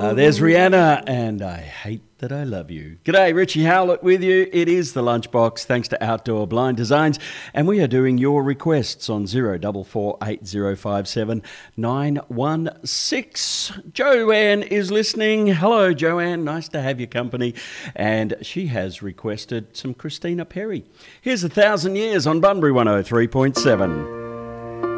There's Rihanna and I Hate That I Love You. G'day, Richie Howlett with you. It is The Lunchbox, thanks to Outdoor Blind Designs, and we are doing your requests on 0448057916. Joanne is listening. Hello, Joanne. Nice to have your company. And she has requested some Christina Perri. Here's 1,000 Years on Bunbury 103.7.